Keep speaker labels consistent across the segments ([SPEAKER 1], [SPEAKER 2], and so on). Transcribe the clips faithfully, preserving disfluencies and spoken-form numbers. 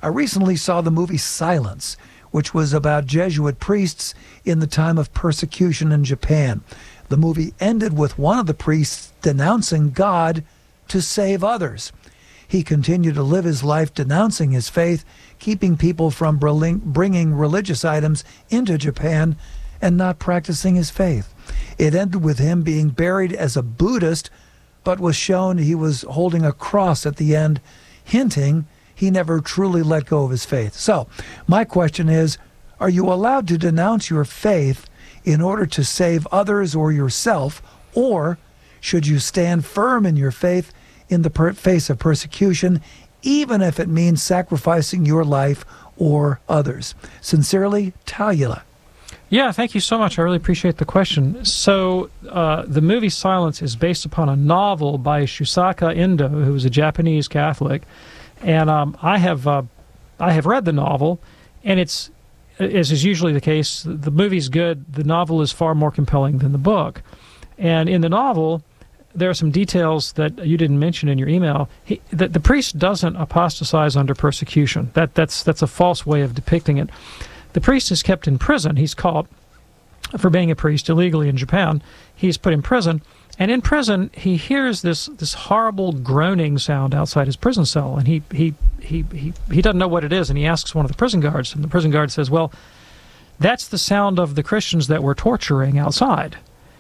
[SPEAKER 1] I recently saw the movie Silence, which was about Jesuit priests in the time of persecution in Japan. The movie ended with one of the priests denouncing God to save others. He continued to live his life denouncing his faith, keeping people from bringing religious items into Japan and not practicing his faith. It ended with him being buried as a Buddhist, but was shown he was holding a cross at the end, hinting he never truly let go of his faith. So, my question is, are you allowed to denounce your faith in order to save others or yourself, or should you stand firm in your faith in the per- face of persecution, even if it means sacrificing your life or others? Sincerely, Talula.
[SPEAKER 2] Yeah, thank you so much. I really appreciate the question. So uh, the movie Silence is based upon a novel by Shusaka Endo, who was a Japanese Catholic. And um, I have uh, I have read the novel, and it's, as is usually the case, the movie's good. The novel is far more compelling than the book. And in the novel, there are some details that you didn't mention in your email. He, the, the priest doesn't apostatize under persecution. That that's that's a false way of depicting it. The priest is kept in prison. He's caught for being a priest illegally in Japan. He's put in prison, and in prison he hears this this horrible groaning sound outside his prison cell, and he he he he he doesn't know what it is, and he asks one of the prison guards, and the prison guard says, "Well, that's the sound of the Christians that we're torturing outside."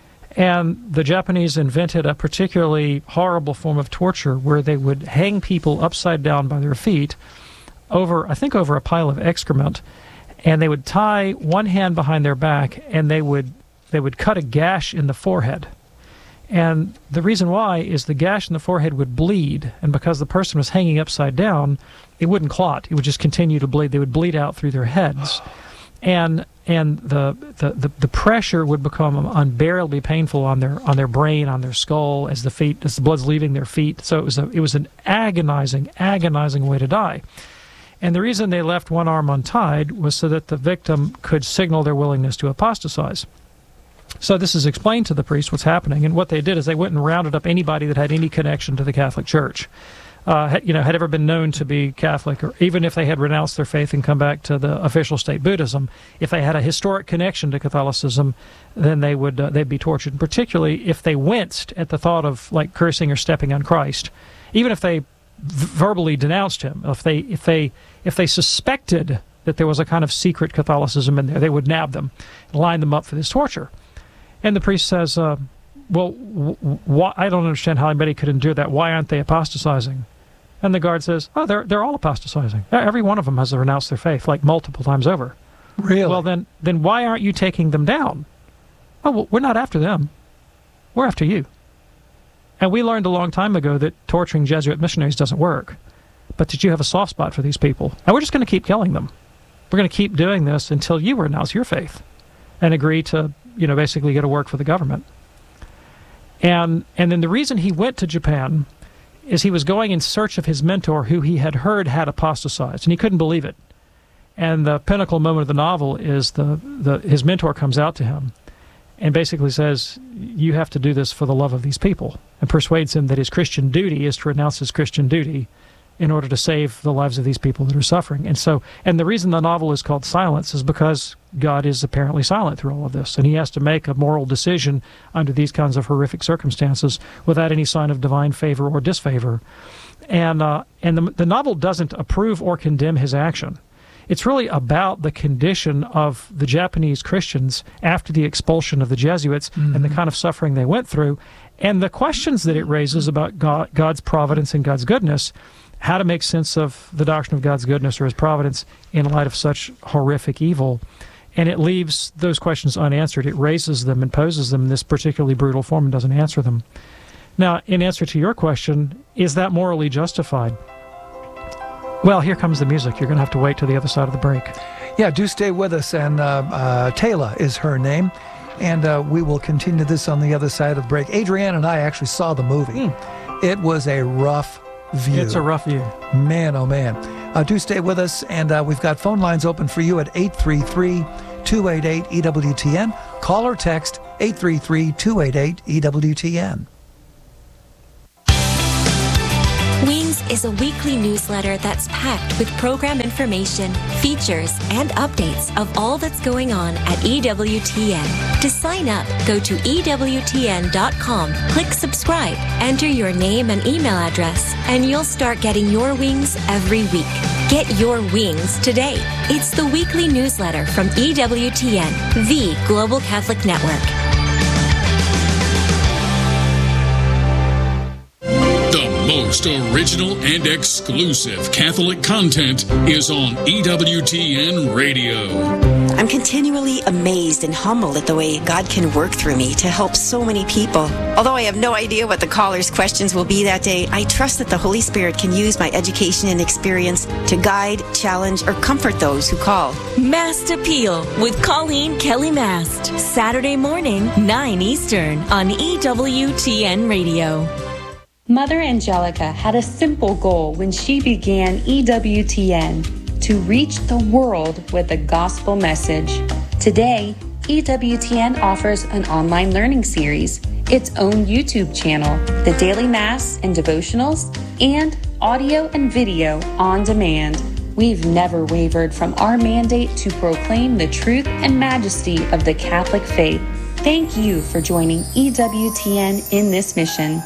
[SPEAKER 2] And the Japanese invented a particularly horrible form of torture where they would hang people upside down by their feet over, I think, over a pile of excrement, and they would tie one hand behind their back, and they would they would cut a gash in the forehead. And the reason why is the gash in the forehead would bleed, and because the person was hanging upside down, it wouldn't clot. It would just continue to bleed. They would bleed out through their heads. And and the, the, the, the pressure would become unbearably painful on their on their brain, on their skull, as the feet as the blood's leaving their feet. So it was a, it was an agonizing, agonizing way to die. And the reason they left one arm untied was so that the victim could signal their willingness to apostatize. So this is explained to the priest what's happening, and what they did is they went and rounded up anybody that had any connection to the Catholic Church. Uh, had, you know, had ever been known to be Catholic, or even if they had renounced their faith and come back to the official state Buddhism, if they had a historic connection to Catholicism, then they would uh, they'd be tortured. And particularly if they winced at the thought of like cursing or stepping on Christ, even if they v- verbally denounced him, if they if they if they suspected that there was a kind of secret Catholicism in there, they would nab them, and line them up for this torture. And the priest says, uh, "Well, w- w- I don't understand how anybody could endure that. Why aren't they apostatizing?" And the guard says, "Oh, they're they're all apostatizing. Every one of them has renounced their faith, like multiple times over."
[SPEAKER 1] Really?
[SPEAKER 2] Well, then, then why aren't you taking them down? Oh, well, we're not after them. We're after you. And we learned a long time ago that torturing Jesuit missionaries doesn't work, but that you have a soft spot for these people, and we're just going to keep killing them. We're going to keep doing this until you renounce your faith and agree to, you know, basically get to work for the government. And and then the reason he went to Japan is he was going in search of his mentor, who he had heard had apostatized, and he couldn't believe it. And the pinnacle moment of the novel is the, the his mentor comes out to him and basically says, "You have to do this for the love of these people," and persuades him that his Christian duty is to renounce his Christian duty in order to save the lives of these people that are suffering. And so, and the reason the novel is called Silence is because God is apparently silent through all of this, and he has to make a moral decision under these kinds of horrific circumstances without any sign of divine favor or disfavor. And uh, and the, the novel doesn't approve or condemn his action. It's really about the condition of the Japanese Christians after the expulsion of the Jesuits, mm-hmm. and the kind of suffering they went through, and the questions that it raises about God, God's providence and God's goodness, how to make sense of the doctrine of God's goodness or his providence in light of such horrific evil. And it leaves those questions unanswered. It raises them and poses them in this particularly brutal form and doesn't answer them. Now, in answer to your question, is that morally justified? Well, here comes the music. You're going to have to wait till the other side of the break.
[SPEAKER 1] Yeah, do stay with us. And uh, uh, Taylor is her name. And uh, we will continue this on the other side of the break. Adrienne and I actually saw the movie. Mm. It was a rough view.
[SPEAKER 2] It's a rough view.
[SPEAKER 1] Man, oh man. Uh, do stay with us, and uh, we've got phone lines open for you at eight three three, two eight eight, E W T N. Call or text eight three three, two eight eight, E W T N.
[SPEAKER 3] Wings is a weekly newsletter that's packed with program information, features, and updates of all that's going on at E W T N. To sign up, go to E W T N dot com, click subscribe, enter your name and email address, and you'll start getting your wings every week. Get your wings today. It's the weekly newsletter from E W T N, the Global Catholic Network.
[SPEAKER 4] The most original and exclusive Catholic content is on E W T N Radio.
[SPEAKER 5] I'm continually amazed and humbled at the way God can work through me to help so many people. Although I have no idea what the callers' questions will be that day, I trust that the Holy Spirit can use my education and experience to guide, challenge, or comfort those who call.
[SPEAKER 3] Mast Appeal with Colleen Kelly Mast. Saturday morning, nine Eastern on E W T N Radio.
[SPEAKER 6] Mother Angelica had a simple goal when she began E W T N: to reach the world with the gospel message. Today, E W T N offers an online learning series, its own YouTube channel, the daily Mass and devotionals, and audio and video on demand. We've never wavered from our mandate to proclaim the truth and majesty of the Catholic faith. Thank you for joining E W T N in this mission.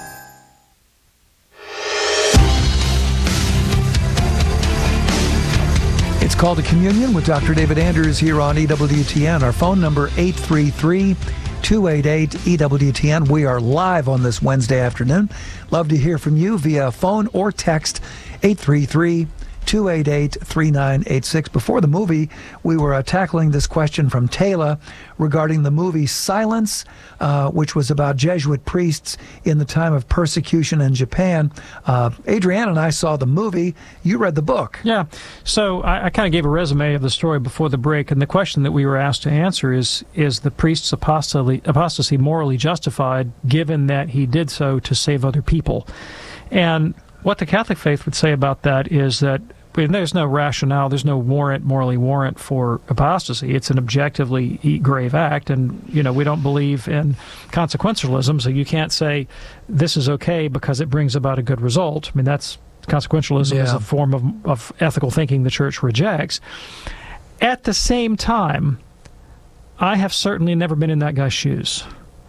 [SPEAKER 1] It's called a Communion with Doctor David Anders here on E W T N. Our phone number, eight three three, two eight eight, E W T N. We are live on this Wednesday afternoon. Love to hear from you via phone or text, eight three three, two eight eight, three nine eight six. Before the movie, we were uh, tackling this question from Taylor regarding the movie Silence, uh, which was about Jesuit priests in the time of persecution in Japan. Uh, Adrienne and I saw the movie. You read the book.
[SPEAKER 2] Yeah. So I, I kind of gave a resume of the story before the break, and the question that we were asked to answer is, is the priest's apostasy, apostasy morally justified, given that he did so to save other people? And what the Catholic faith would say about that is that there's no rationale, there's no warrant, morally warrant for apostasy. It's an objectively grave act, and you know we don't believe in consequentialism, so you can't say this is okay because it brings about a good result. I mean, that's consequentialism
[SPEAKER 1] Yeah.
[SPEAKER 2] is a form of, of ethical thinking the Church rejects. At the same time, I have certainly never been in that guy's shoes,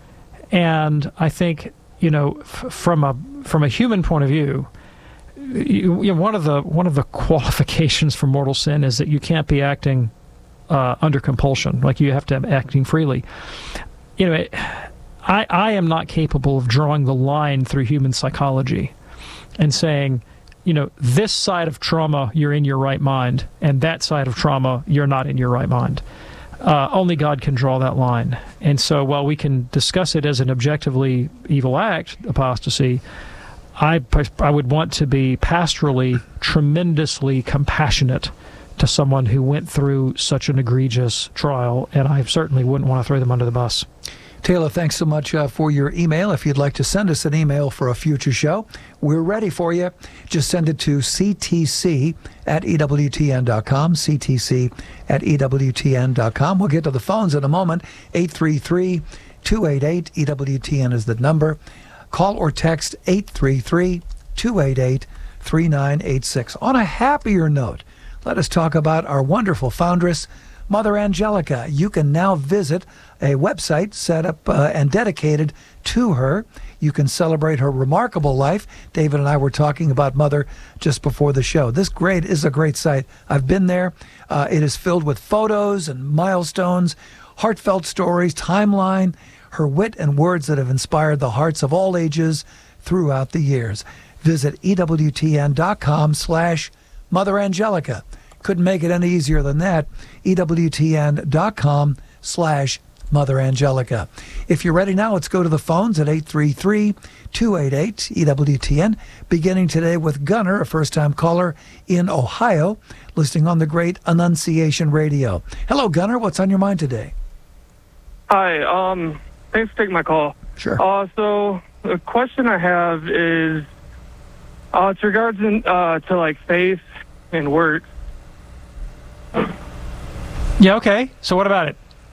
[SPEAKER 2] and I think you know f- from a from a human point of view. You, you know, one of the one of the qualifications for mortal sin is that you can't be acting uh, under compulsion. Like you have to be acting freely. You know, it, I I am not capable of drawing the line through human psychology and saying, you know, this side of trauma you're in your right mind, and that side of trauma you're not in your right mind. Uh, only God can draw that line. And so, while we can discuss it as an objectively evil act, apostasy. I, I would want to be pastorally tremendously compassionate to someone who went through such an egregious trial, and I certainly wouldn't want to throw them under the bus.
[SPEAKER 1] Taylor, thanks so much uh, for your email. If you'd like to send us an email for a future show, we're ready for you. Just send it to c t c at e w t n dot com, c t c at e w t n dot com. We'll get to the phones in a moment. eight three three, two eight eight, E W T N is the number. Call or text eight three three, two eight eight, three nine eight six. On a happier note, let us talk about our wonderful foundress, Mother Angelica. You can now visit a website set up uh, and dedicated to her. You can celebrate her remarkable life. David and I were talking about Mother just before the show. This great is a great site. I've been there. Uh, it is filled with photos and milestones, heartfelt stories, timeline, her wit and words that have inspired the hearts of all ages throughout the years. Visit ewtn.com slash Mother Angelica. Couldn't make it any easier than that. ewtn.com slash Mother Angelica. If you're ready now, let's go to the phones at eight three three, two eight eight, E W T N. Beginning today with Gunnar, a first-time caller in Ohio, listening on the great Annunciation Radio. Hello, Gunnar. What's on your mind today?
[SPEAKER 7] Hi. Um, thanks for taking my call.
[SPEAKER 1] Sure.
[SPEAKER 7] Uh, so the question I have is, uh, it's regards in, uh, to like faith and works.
[SPEAKER 2] Yeah, okay. So what about it?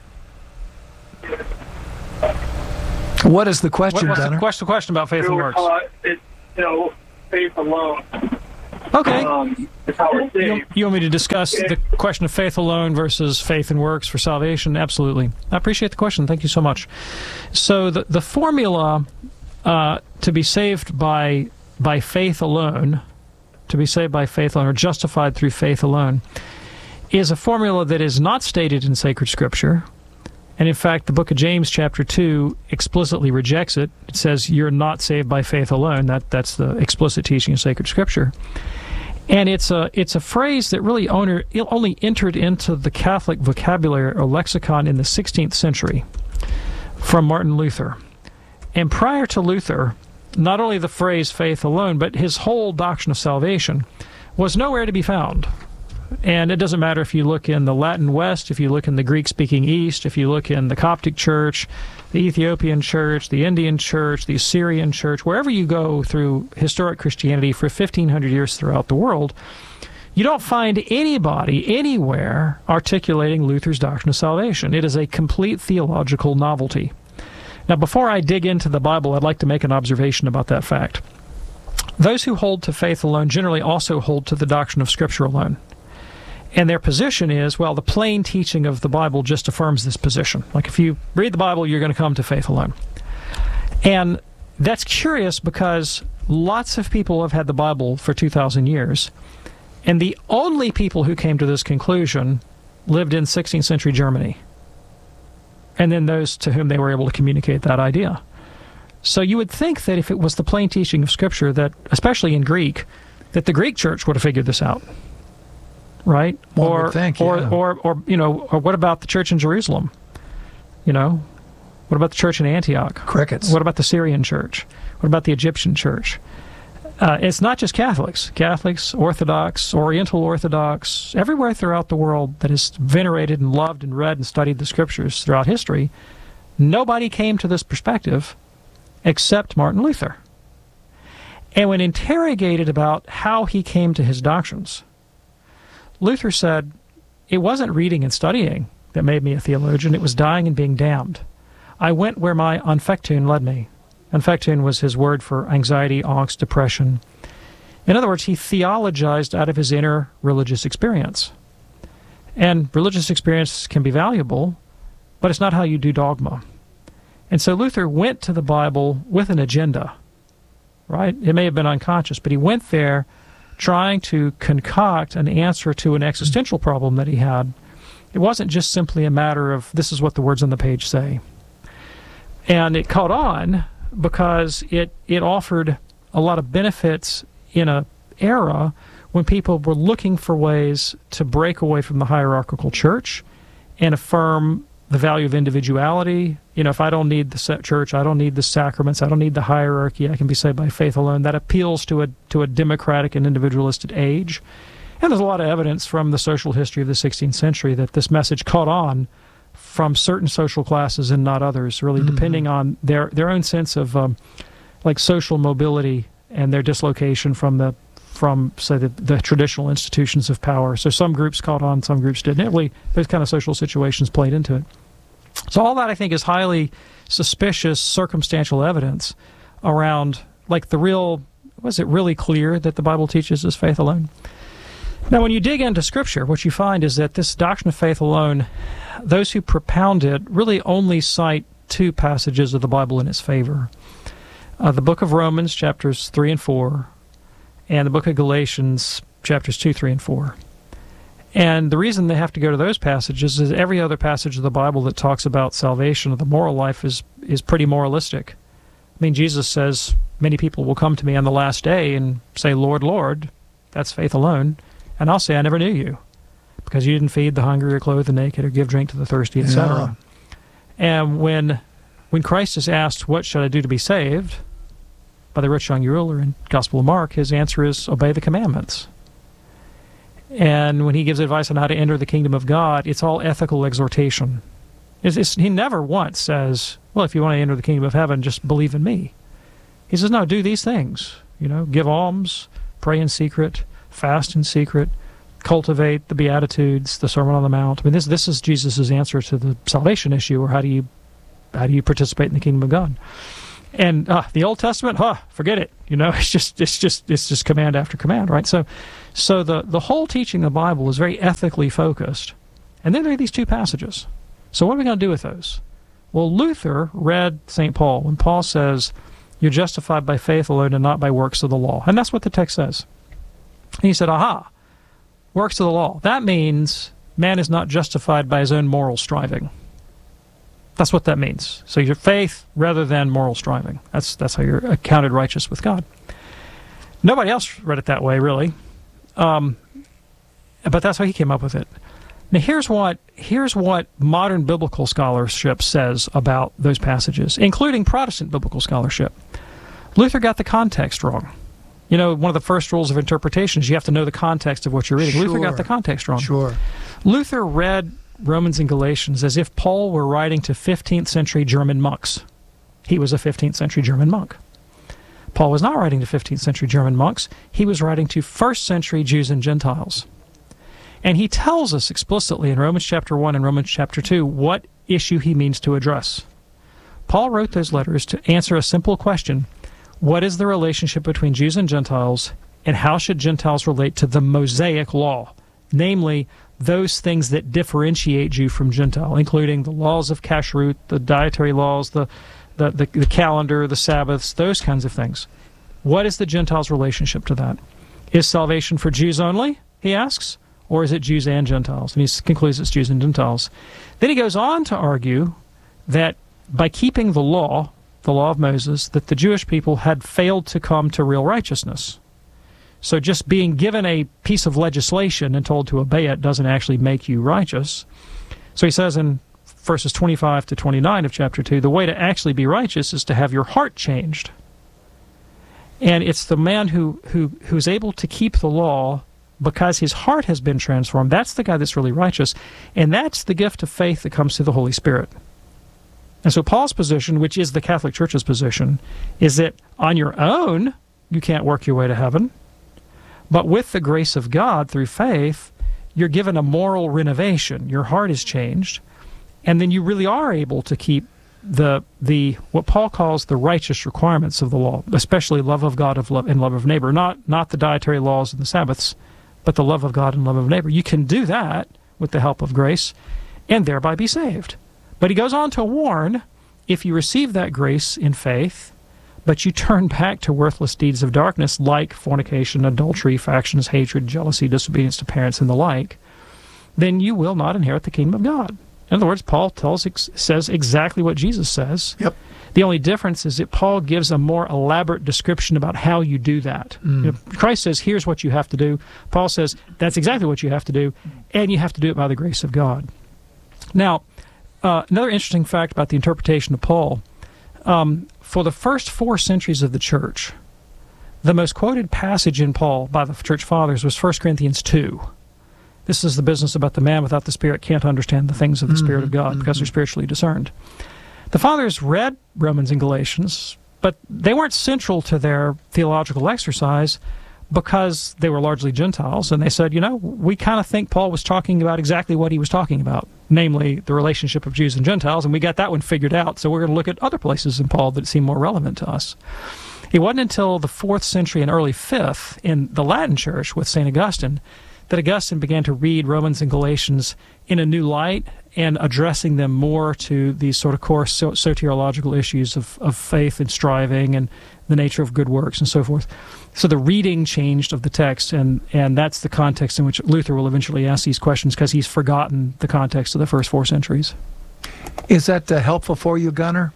[SPEAKER 1] What is the question,
[SPEAKER 2] What, what's
[SPEAKER 1] Gunnar?
[SPEAKER 2] the question, question about faith and works?
[SPEAKER 7] Uh, it's, you know, faith alone.
[SPEAKER 2] Okay.
[SPEAKER 7] Um, that's how we're
[SPEAKER 2] You,
[SPEAKER 7] saved.
[SPEAKER 2] you want me to discuss the question of faith alone versus faith and works for salvation? Absolutely. I appreciate the question. Thank you so much. So the the formula uh, to be saved by by faith alone, to be saved by faith alone, or justified through faith alone, is a formula that is not stated in sacred Scripture. And in fact, the book of James, chapter two, explicitly rejects it. It says you're not saved by faith alone. That that's the explicit teaching of sacred Scripture. And it's a it's a phrase that really owner, only entered into the Catholic vocabulary or lexicon in the sixteenth century from Martin Luther. And prior to Luther, not only the phrase faith alone, but his whole doctrine of salvation was nowhere to be found. And it doesn't matter if you look in the Latin West, if you look in the Greek-speaking East, if you look in the Coptic Church, the Ethiopian Church, the Indian Church, the Assyrian Church, wherever you go through historic Christianity for fifteen hundred years throughout the world, you don't find anybody anywhere articulating Luther's doctrine of salvation. It is a complete theological novelty. Now, before I dig into the Bible, I'd like to make an observation about that fact. Those who hold to faith alone generally also hold to the doctrine of Scripture alone. And their position is, well, the plain teaching of the Bible just affirms this position. Like if you read the Bible, you're going to come to faith alone. And that's curious because lots of people have had the Bible for two thousand years. And the only people who came to this conclusion lived in sixteenth century Germany. And then those to whom they were able to communicate that idea. So you would think that if it was the plain teaching of Scripture, that, especially in Greek, that the Greek church would have figured this out. Right?
[SPEAKER 1] One
[SPEAKER 2] or,
[SPEAKER 1] would think,
[SPEAKER 2] or,
[SPEAKER 1] yeah.
[SPEAKER 2] or, or, you know, or what about the church in Jerusalem? You know, what about the church in Antioch?
[SPEAKER 1] Crickets.
[SPEAKER 2] What about the Syrian church? What about the Egyptian church? Uh, it's not just Catholics. Catholics, Orthodox, Oriental Orthodox, everywhere throughout the world that has venerated and loved and read and studied the Scriptures throughout history, nobody came to this perspective except Martin Luther. And when interrogated about how he came to his doctrines, Luther said, it wasn't reading and studying that made me a theologian, it was dying and being damned. I went where my Anfechtung led me. Anfechtung was his word for anxiety, angst, depression. In other words, he theologized out of his inner religious experience. And religious experience can be valuable, but it's not how you do dogma. And so Luther went to the Bible with an agenda, right? It may have been unconscious, but he went there trying to concoct an answer to an existential problem that he had. It wasn't just simply a matter of, this is what the words on the page say. And it caught on because it, it offered a lot of benefits in an era when people were looking for ways to break away from the hierarchical church and affirm the value of individuality. You know, if I don't need the church, I don't need the sacraments, I don't need the hierarchy, I can be saved by faith alone. That appeals to a to a democratic and individualistic age. And there's a lot of evidence from the social history of the sixteenth century that this message caught on from certain social classes and not others, really mm-hmm. depending on their, their own sense of um, like social mobility and their dislocation from the from, say, the, the traditional institutions of power. So some groups caught on, some groups didn't. Really, those kind of social situations played into it. So all that, I think, is highly suspicious circumstantial evidence around, like, the real, was it really clear that the Bible teaches us faith alone? Now, when you dig into Scripture, what you find is that this doctrine of faith alone, those who propound it really only cite two passages of the Bible in its favor. Uh, the book of Romans, chapters three and four, and the book of Galatians, chapters two, three, and four. And the reason they have to go to those passages is every other passage of the Bible that talks about salvation or the moral life is, is pretty moralistic. I mean, Jesus says, many people will come to me on the last day and say, Lord, Lord, that's faith alone, and I'll say, I never knew you, because you didn't feed the hungry or clothe the naked or give drink to the thirsty, et cetera. Yeah. And when, when Christ is asked, what should I do to be saved, by the rich young ruler in Gospel of Mark, his answer is, obey the commandments. And when he gives advice on how to enter the kingdom of God, it's all ethical exhortation. It's, it's, he never once says, well, if you want to enter the kingdom of heaven, just believe in me. He says, no, do these things. You know, give alms, pray in secret, fast in secret, cultivate the Beatitudes, the Sermon on the Mount. I mean, this this is Jesus' answer to the salvation issue, or how do you how do you participate in the kingdom of God? And uh, the Old Testament, huh, forget it. You know, it's just it's just it's just command after command, right? So, so the the whole teaching of the Bible is very ethically focused. And then there are these two passages. So what are we going to do with those? Well, Luther read Saint Paul when Paul says, "You're justified by faith alone and not by works of the law," and that's what the text says. And he said, "Aha, works of the law. That means man is not justified by his own moral striving." That's what that means. So your faith rather than moral striving. That's that's how you're accounted righteous with God. Nobody else read it that way, really. Um, but that's how he came up with it. Now here's what here's what modern biblical scholarship says about those passages, including Protestant biblical scholarship. Luther got the context wrong. You know, one of the first rules of interpretation is you have to know the context of what you're reading.
[SPEAKER 1] Sure.
[SPEAKER 2] Luther got the context wrong.
[SPEAKER 1] Sure.
[SPEAKER 2] Luther read Romans and Galatians as if Paul were writing to fifteenth century German monks. He was a fifteenth century German monk. Paul was not writing to fifteenth century German monks. He was writing to first century Jews and Gentiles. And he tells us explicitly in Romans chapter one and Romans chapter two what issue he means to address. Paul wrote those letters to answer a simple question: what is the relationship between Jews and Gentiles, and how should Gentiles relate to the Mosaic law? Namely, those things that differentiate Jew from Gentile, including the laws of kashrut, the dietary laws, the, the, the, the calendar, the Sabbaths, those kinds of things. What is the Gentiles' relationship to that? Is salvation for Jews only, he asks, or is it Jews and Gentiles? And he concludes it's Jews and Gentiles. Then he goes on to argue that by keeping the law, the law of Moses, that the Jewish people had failed to come to real righteousness. So just being given a piece of legislation and told to obey it doesn't actually make you righteous. So he says in verses twenty-five to twenty-nine of chapter two, the way to actually be righteous is to have your heart changed. And it's the man who, who who's able to keep the law because his heart has been transformed. That's the guy that's really righteous. And that's the gift of faith that comes through the Holy Spirit. And so Paul's position, which is the Catholic Church's position, is that on your own, you can't work your way to heaven. But with the grace of God through faith, you're given a moral renovation. Your heart is changed. And then you really are able to keep the the what Paul calls the righteous requirements of the law, especially love of God of love and love of neighbor, not not the dietary laws and the Sabbaths, but the love of God and love of neighbor. You can do that with the help of grace and thereby be saved. But he goes on to warn, if you receive that grace in faith, but you turn back to worthless deeds of darkness like fornication, adultery, factions, hatred, jealousy, disobedience to parents, and the like, then you will not inherit the kingdom of God. In other words, Paul tells says exactly what Jesus says.
[SPEAKER 1] Yep.
[SPEAKER 2] The only difference is that Paul gives a more elaborate description about how you do that.
[SPEAKER 1] Mm.
[SPEAKER 2] You know, Christ says, here's what you have to do. Paul says, that's exactly what you have to do, and you have to do it by the grace of God. Now, uh, another interesting fact about the interpretation of Paul, um, for the first four centuries of the church, the most quoted passage in Paul by the church fathers was First Corinthians two. This is the business about the man without the Spirit can't understand the things of the mm-hmm, Spirit of God mm-hmm. because they're spiritually discerned. The fathers read Romans and Galatians, but they weren't central to their theological exercise because they were largely Gentiles, and they said, you know, we kind of think Paul was talking about exactly what he was talking about, namely the relationship of Jews and Gentiles, and we got that one figured out, so we're going to look at other places in Paul that seem more relevant to us. It wasn't until the fourth century and early fifth in the Latin Church with Saint Augustine that Augustine began to read Romans and Galatians in a new light and addressing them more to these sort of core so- soteriological issues of, of faith and striving and the nature of good works and so forth. So the reading changed of the text, and, and that's the context in which Luther will eventually ask these questions because he's forgotten the context of the first four centuries.
[SPEAKER 1] Is that uh, helpful for you, Gunnar?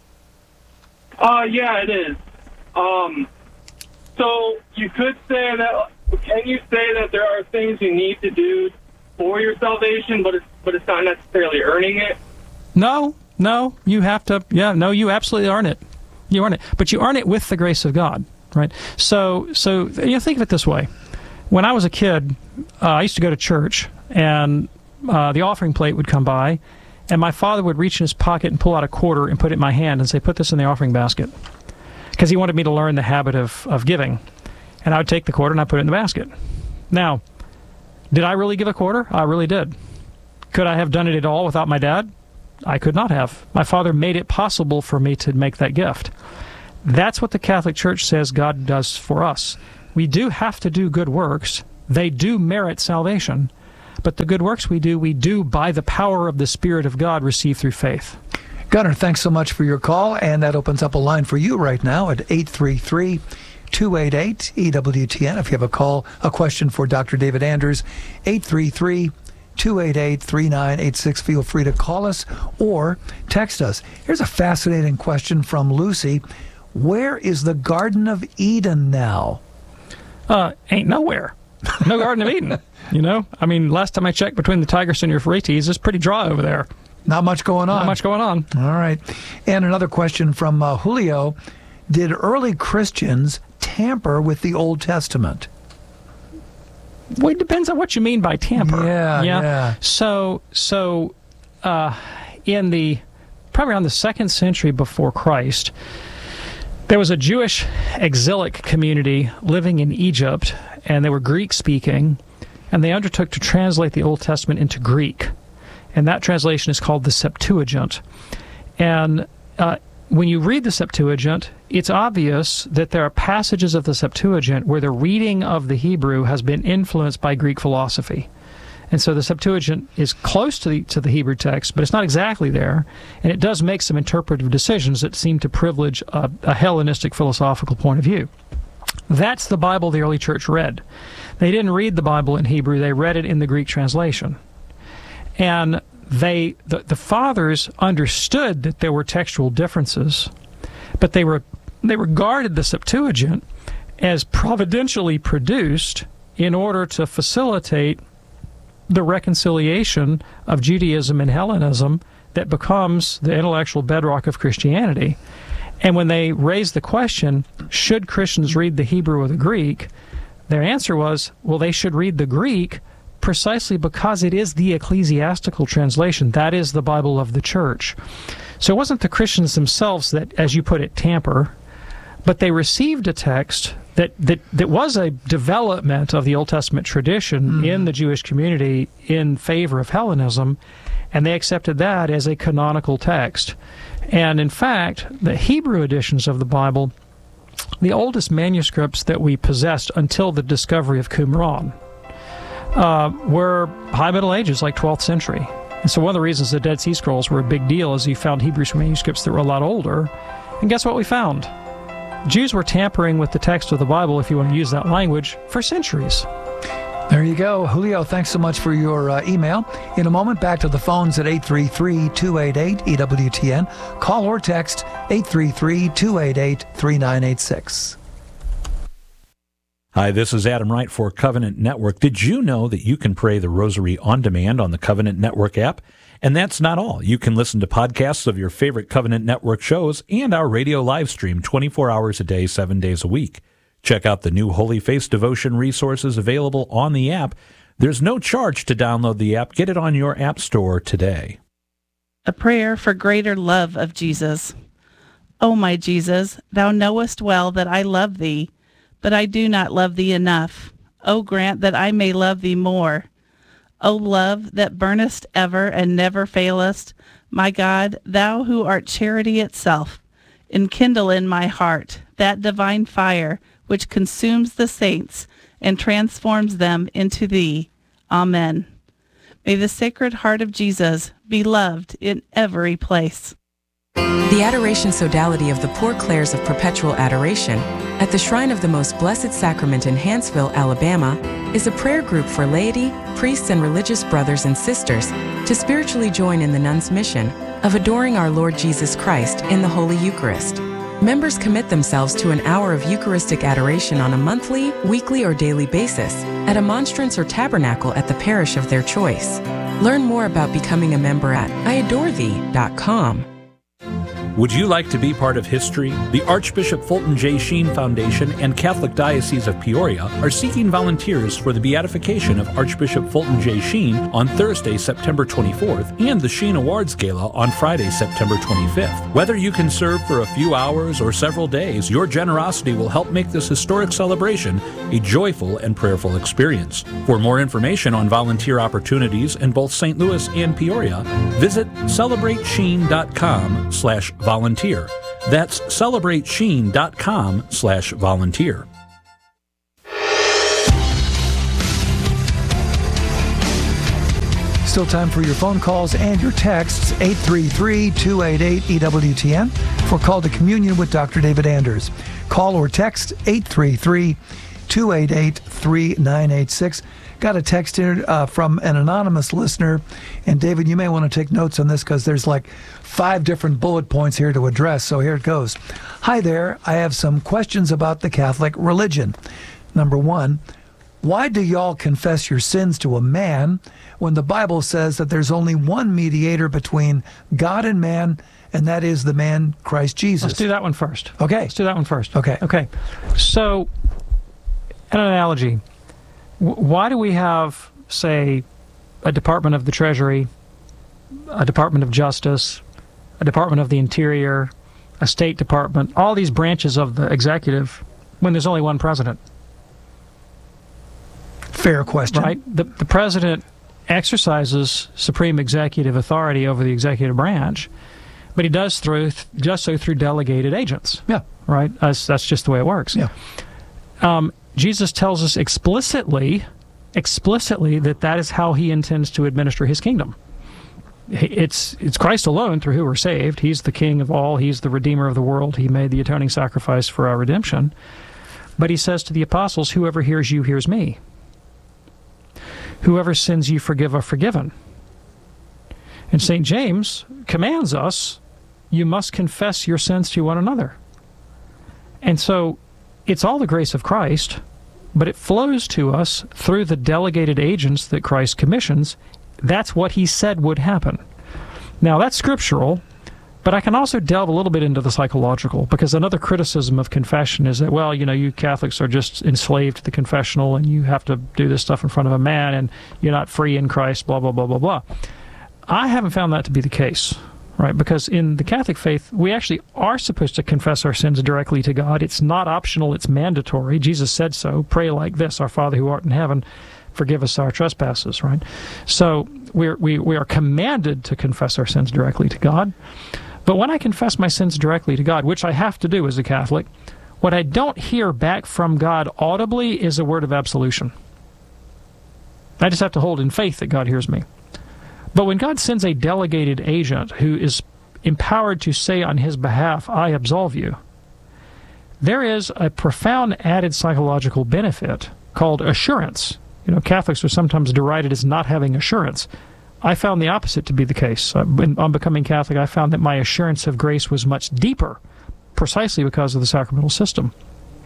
[SPEAKER 7] Uh, yeah, it is. Um, so you could say that, can you say that there are things you need to do for your salvation, but it's, but it's not necessarily earning it?
[SPEAKER 2] No, no, you have to, yeah, no, you absolutely earn it. You earn it, but you earn it with the grace of God, right? So, so you know, think of it this way. When I was a kid, uh, I used to go to church, and uh, the offering plate would come by, and my father would reach in his pocket and pull out a quarter and put it in my hand and say, put this in the offering basket, because he wanted me to learn the habit of, of giving. And I would take the quarter and I put it in the basket. Now, did I really give a quarter? I really did. Could I have done it at all without my dad? I could not have. My father made it possible for me to make that gift. That's what the Catholic Church says God does for us. We do have to do good works. They do merit salvation. But the good works we do, we do by the power of the Spirit of God received through faith.
[SPEAKER 1] Gunnar, thanks so much for your call, and that opens up a line for you right now at eight three three, two eight eight, E W T N. If you have a call, a question for Doctor David Anders, eight three three, two eight eight, three nine eight six. Feel free to call us or text us. Here's a fascinating question from Lucy. Where is the Garden of Eden now?
[SPEAKER 2] Uh, ain't nowhere. No Garden of Eden. You know, I mean, last time I checked, between the Tigris and Euphrates, it's pretty dry over there.
[SPEAKER 1] Not much going on.
[SPEAKER 2] Not much going on.
[SPEAKER 1] All right. And another question from uh, Julio. Did early Christians tamper with the Old Testament?
[SPEAKER 2] Well, it depends on what you mean by tamper.
[SPEAKER 1] Yeah, yeah. yeah.
[SPEAKER 2] So, so uh, in the, probably around the second century before Christ, there was a Jewish exilic community living in Egypt, and they were Greek-speaking, and they undertook to translate the Old Testament into Greek. And that translation is called the Septuagint. And uh, when you read the Septuagint, it's obvious that there are passages of the Septuagint where the reading of the Hebrew has been influenced by Greek philosophy. And so the Septuagint is close to the, to the Hebrew text, but it's not exactly there. And it does make some interpretive decisions that seem to privilege a, a Hellenistic philosophical point of view. That's the Bible the early church read. They didn't read the Bible in Hebrew, they read it in the Greek translation. And they, the, the fathers understood that there were textual differences, but they were they regarded the Septuagint as providentially produced in order to facilitate the reconciliation of Judaism and Hellenism that becomes the intellectual bedrock of Christianity. And when they raised the question, should Christians read the Hebrew or the Greek, their answer was, well, they should read the Greek precisely because it is the ecclesiastical translation. That is the Bible of the church. So it wasn't the Christians themselves that, as you put it, tamper, but they received a text that, that, that was a development of the Old Testament tradition mm. in the Jewish community in favor of Hellenism, and they accepted that as a canonical text. And in fact, the Hebrew editions of the Bible, the oldest manuscripts that we possessed until the discovery of Qumran, Uh, were High Middle Ages, like twelfth century. And so one of the reasons the Dead Sea Scrolls were a big deal is you found Hebrew manuscripts that were a lot older. And guess what we found? Jews were tampering with the text of the Bible, if you want to use that language, for centuries.
[SPEAKER 1] There you go. Julio, thanks so much for your uh, email. In a moment, back to the phones at eight three three, two eight eight, E W T N. Call or text eight three three, two eight eight, three nine eight six.
[SPEAKER 8] Hi, this is Adam Wright for Covenant Network. Did you know that you can pray the Rosary on demand on the Covenant Network app? And that's not all. You can listen to podcasts of your favorite Covenant Network shows and our radio live stream twenty-four hours a day, seven days a week. Check out the new Holy Face devotion resources available on the app. There's no charge to download the app. Get it on your app store today.
[SPEAKER 9] A prayer for greater love of Jesus. O my Jesus, thou knowest well that I love thee, but I do not love thee enough. O grant that I may love thee more. O love that burnest ever and never failest, my God, thou who art charity itself, enkindle in my heart that divine fire which consumes the saints and transforms them into thee. Amen. May the Sacred Heart of Jesus be loved in every place.
[SPEAKER 10] The Adoration Sodality of the Poor Clares of Perpetual Adoration at the Shrine of the Most Blessed Sacrament in Hanceville, Alabama, is a prayer group for laity, priests, and religious brothers and sisters to spiritually join in the nuns' mission of adoring our Lord Jesus Christ in the Holy Eucharist. Members commit themselves to an hour of Eucharistic adoration on a monthly, weekly, or daily basis at a monstrance or tabernacle at the parish of their choice. Learn more about becoming a member at I adore thee dot com.
[SPEAKER 8] Would you like to be part of history? The Archbishop Fulton J. Sheen Foundation and Catholic Diocese of Peoria are seeking volunteers for the beatification of Archbishop Fulton J. Sheen on Thursday, September twenty-fourth, and the Sheen Awards Gala on Friday, September twenty-fifth. Whether you can serve for a few hours or several days, your generosity will help make this historic celebration a joyful and prayerful experience. For more information on volunteer opportunities in both Saint Louis and Peoria, visit celebrate sheen dot com slash volunteer. That's celebrate sheen dot com slash volunteer.
[SPEAKER 1] Still time for your phone calls and your texts, eight three three, two eight eight, E W T N, for Call to Communion with Doctor David Anders. Call or text eight three three, two eight eight, three nine eight six. Got a text here uh, from an anonymous listener, and David, you may want to take notes on this because there's like five different bullet points here to address, so here it goes. Hi there, I have some questions about the Catholic religion. Number one, why do y'all confess your sins to a man when the Bible says that there's only one mediator between God and man, and that is the man Christ Jesus?
[SPEAKER 2] Let's do that one first.
[SPEAKER 1] Okay.
[SPEAKER 2] Let's do that one first.
[SPEAKER 1] Okay.
[SPEAKER 2] Okay. So, an analogy. W- why do we have, say, a Department of the Treasury, a Department of Justice, a Department of the Interior, a State Department, all these branches of the executive, when there's only one president?
[SPEAKER 1] Fair question.
[SPEAKER 2] Right? The, the president exercises supreme executive authority over the executive branch, but he does through just so through delegated agents.
[SPEAKER 1] Yeah.
[SPEAKER 2] Right? That's, that's just the way it works.
[SPEAKER 1] Yeah.
[SPEAKER 2] Um, Jesus tells us explicitly, explicitly that that is how he intends to administer his kingdom. It's it's Christ alone through who we're saved. He's the King of all. He's the Redeemer of the world. He made the atoning sacrifice for our redemption. But he says to the apostles, whoever hears you hears me. Whoever sins you forgive are forgiven. And Saint James commands us, you must confess your sins to one another. And so it's all the grace of Christ, but it flows to us through the delegated agents that Christ commissions. That's what he said would happen. Now, that's scriptural, but I can also delve a little bit into the psychological, because another criticism of confession is that, well, you know, you Catholics are just enslaved to the confessional, and you have to do this stuff in front of a man, and you're not free in Christ, blah, blah, blah, blah, blah. I haven't found that to be the case, right? Because in the Catholic faith, we actually are supposed to confess our sins directly to God. It's not optional, it's mandatory. Jesus said so. Pray like this, our Father who art in heaven, forgive us our trespasses, right? So we're, we, we are commanded to confess our sins directly to God. But when I confess my sins directly to God, which I have to do as a Catholic, what I don't hear back from God audibly is a word of absolution. I just have to hold in faith that God hears me. But when God sends a delegated agent who is empowered to say on his behalf, I absolve you, there is a profound added psychological benefit called assurance. You know, Catholics are sometimes derided as not having assurance. I found the opposite to be the case. On becoming Catholic, I found that my assurance of grace was much deeper, precisely because of the sacramental system.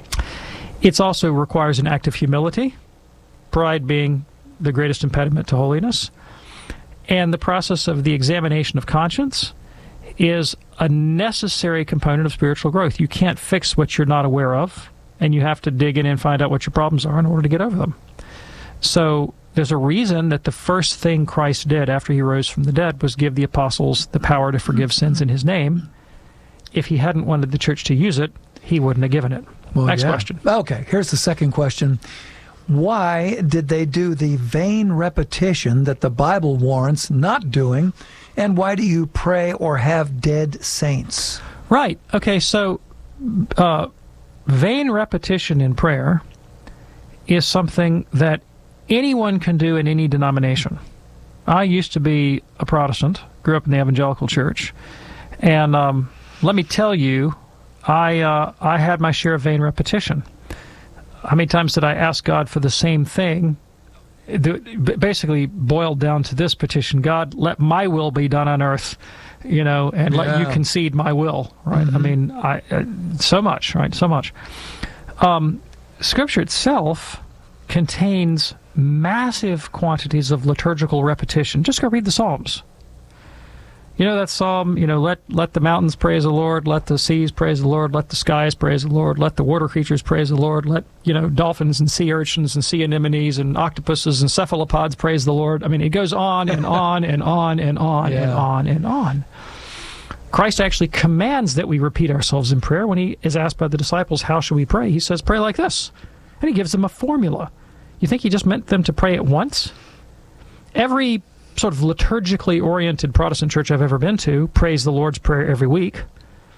[SPEAKER 2] It also requires an act of humility, pride being the greatest impediment to holiness. And the process of the examination of conscience is a necessary component of spiritual growth. You can't fix what you're not aware of, and you have to dig in and find out what your problems are in order to get over them. So there's a reason that the first thing Christ did after he rose from the dead was give the apostles the power to forgive sins in his name. If he hadn't wanted the church to use it, he wouldn't have given it.
[SPEAKER 1] Well,
[SPEAKER 2] Next
[SPEAKER 1] yeah.
[SPEAKER 2] question.
[SPEAKER 1] Okay, here's the second question. Why did they do the vain repetition that the Bible warrants not doing, and why do you pray or have dead saints?
[SPEAKER 2] Right. Okay, so uh, vain repetition in prayer is something that anyone can do in any denomination. I used to be a Protestant, grew up in the evangelical church, and um, let me tell you, I uh, I had my share of vain repetition. How many times did I ask God for the same thing? It basically boiled down to this petition: God, let my will be done on earth, you know, and yeah. let you concede my will, right? Mm-hmm. I mean, I uh, so much, right? So much. Um, Scripture itself contains massive quantities of liturgical repetition. Just go read the Psalms. You know that psalm, you know, let let the mountains praise the Lord, let the seas praise the Lord, let the skies praise the Lord, let the water creatures praise the Lord, let, you know, dolphins and sea urchins and sea anemones and octopuses and cephalopods praise the Lord. I mean, it goes on and on and on and on yeah. and on and on. Christ actually commands that we repeat ourselves in prayer. When he is asked by the disciples, how should we pray? He says, pray like this. And he gives them a formula. You think he just meant them to pray it once? Every sort of liturgically oriented Protestant church I've ever been to prays the Lord's Prayer every week.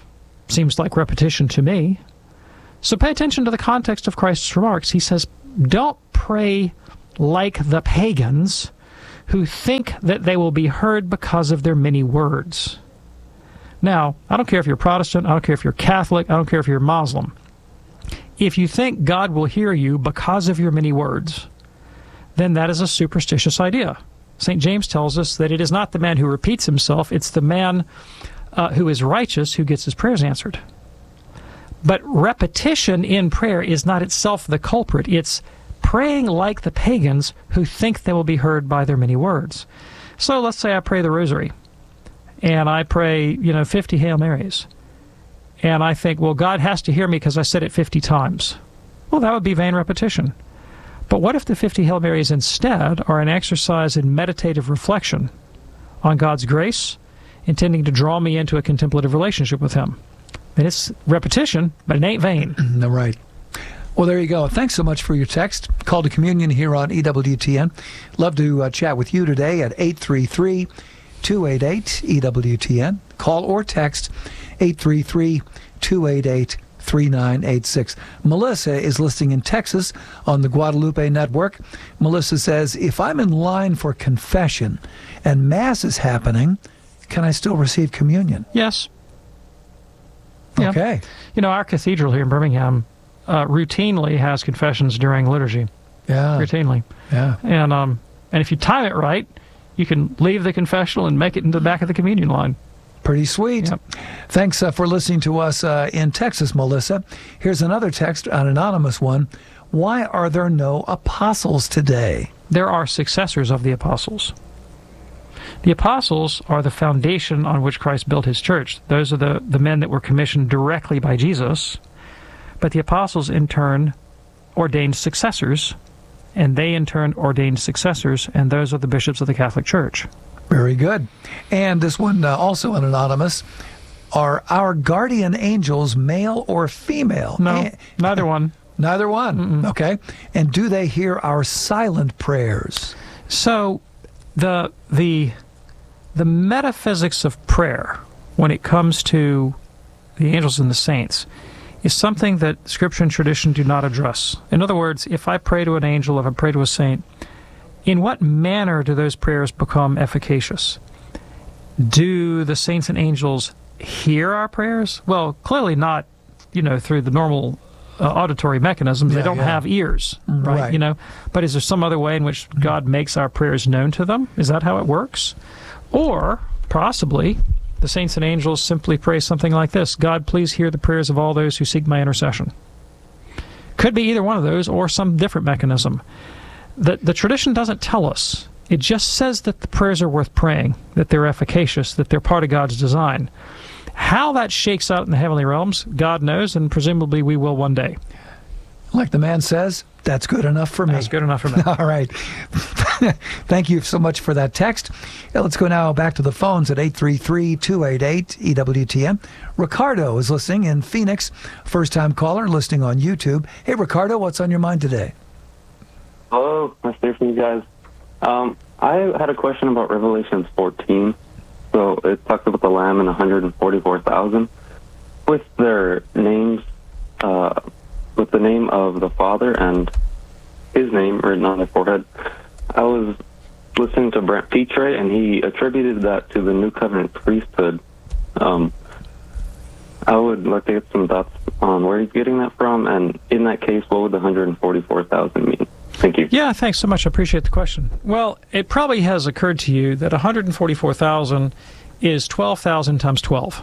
[SPEAKER 2] seems like repetition to me. So pay attention to the context of Christ's remarks. He says, don't pray like the pagans who think that they will be heard because of their many words. Now, I don't care if you're Protestant, I don't care if you're Catholic, I don't care if you're Muslim. If you think God will hear you because of your many words, then that is a superstitious idea. Saint James tells us that it is not the man who repeats himself, it's the man uh, who is righteous who gets his prayers answered. But repetition in prayer is not itself the culprit. It's praying like the pagans who think they will be heard by their many words. So let's say I pray the rosary, and I pray, you know, fifty Hail Marys. And I think, well, God has to hear me because I said it fifty times. Well, that would be vain repetition. But what if the fifty Hail Marys instead are an exercise in meditative reflection on God's grace, intending to draw me into a contemplative relationship with Him? And it's repetition, but it ain't vain.
[SPEAKER 1] No, right. Well, there you go. Thanks so much for your text. Call to Communion here on E W T N. Love to uh, chat with you today at eight three three, two eight eight, E W T N. Call or text eight three three, two eight eight, three nine eight six. Melissa is listening in Texas on the Guadalupe Network. Melissa says, if I'm in line for confession and Mass is happening, can I still receive communion?
[SPEAKER 2] Yes. Yeah.
[SPEAKER 1] Okay.
[SPEAKER 2] You know, our cathedral here in Birmingham uh, routinely has confessions during liturgy.
[SPEAKER 1] Yeah.
[SPEAKER 2] Routinely.
[SPEAKER 1] Yeah.
[SPEAKER 2] And um, and if you time it right, you can leave the confessional and make it into the back of the communion line.
[SPEAKER 1] Pretty sweet.
[SPEAKER 2] Yep.
[SPEAKER 1] Thanks uh, for listening to us uh, in Texas, Melissa. Here's another text, an anonymous one. Why are there no apostles today?
[SPEAKER 2] There are successors of the apostles. The apostles are the foundation on which Christ built his church. Those are the, the men that were commissioned directly by Jesus. But the apostles, in turn, ordained successors, and they, in turn, ordained successors, and those are the bishops of the Catholic Church.
[SPEAKER 1] Very good. And this one, uh, also an anonymous, are our guardian angels male or female?
[SPEAKER 2] No,
[SPEAKER 1] eh,
[SPEAKER 2] neither one.
[SPEAKER 1] Neither one.
[SPEAKER 2] Mm-mm.
[SPEAKER 1] Okay. And do they hear our silent prayers?
[SPEAKER 2] So the the the metaphysics of prayer, when it comes to the angels and the saints, is something that Scripture and tradition do not address. In other words, if I pray to an angel, if I pray to a saint, in what manner do those prayers become efficacious? Do the saints and angels hear our prayers? Well, clearly not, you know, through the normal uh, auditory mechanisms.
[SPEAKER 1] Yeah,
[SPEAKER 2] they don't
[SPEAKER 1] yeah.
[SPEAKER 2] have ears, right?
[SPEAKER 1] Right.
[SPEAKER 2] You know, but is there some other way in which God makes our prayers known to them? Is that how it works? Or possibly the saints and angels simply pray something like this: God, please hear the prayers of all those who seek my intercession. Could be either one of those or some different mechanism. The, the tradition doesn't tell us. It just says that the prayers are worth praying, that they're efficacious, that they're part of God's design. How that shakes out in the heavenly realms, God knows, and presumably we will one day.
[SPEAKER 1] Like the man says, that's good enough for me.
[SPEAKER 2] That's good enough for me.
[SPEAKER 1] All right. Thank you so much for that text. Now let's go now back to the phones at eight three three, two eight eight, E W T N. Ricardo is listening in Phoenix. First-time caller listening on YouTube. Hey, Ricardo, what's on your mind today?
[SPEAKER 11] Hello, nice to hear from you guys. Um, I had a question about Revelation fourteen. So it talks about the Lamb and one hundred forty-four thousand. With their names, uh, with the name of the Father and his name written on their forehead, I was listening to Brent Petre, and he attributed that to the New Covenant priesthood. Um, I would like to get some thoughts on where he's getting that from, and in that case, what would the one hundred forty-four thousand mean? Thank you.
[SPEAKER 2] Yeah, thanks so much. I appreciate the question. Well, it probably has occurred to you that one hundred forty-four thousand is twelve thousand times twelve.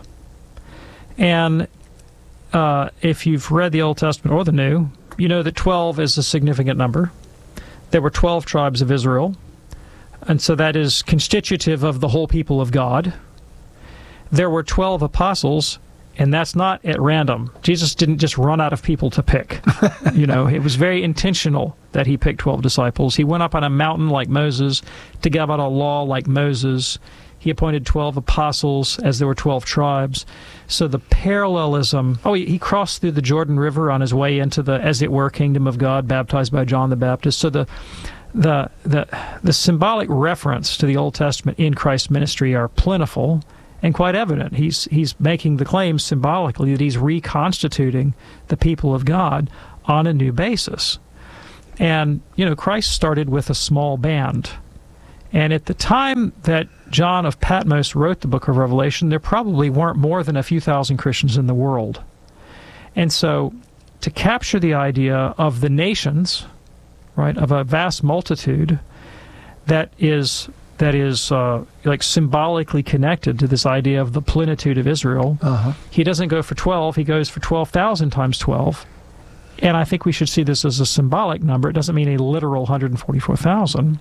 [SPEAKER 2] And uh, if you've read the Old Testament or the New, you know that twelve is a significant number. There were twelve tribes of Israel, and so that is constitutive of the whole people of God. There were twelve apostles, and that's not at random. Jesus didn't just run out of people to pick. You know, it was very intentional that he picked twelve disciples. He went up on a mountain like Moses to give out a law like Moses. He appointed twelve apostles as there were twelve tribes. So the parallelism... Oh, he, he crossed through the Jordan River on his way into the, as it were, kingdom of God, baptized by John the Baptist. So the the the, the symbolic reference to the Old Testament in Christ's ministry are plentiful, and quite evident. He's he's making the claim symbolically that he's reconstituting the people of God on a new basis. And, you know, Christ started with a small band. And at the time that John of Patmos wrote the book of Revelation, there probably weren't more than a few thousand Christians in the world. And so to capture the idea of the nations, right, of a vast multitude that is that is uh, like symbolically connected to this idea of the plenitude of Israel, uh-huh. he doesn't go for twelve, he goes for twelve thousand times twelve. And I think we should see this as a symbolic number. It doesn't mean a literal one hundred forty-four thousand.